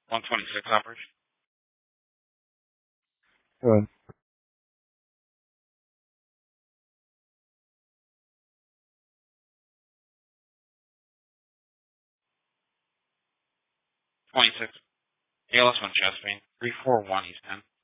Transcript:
126 operation. Good. 26. ALS 1 chest pain. 341 East 10.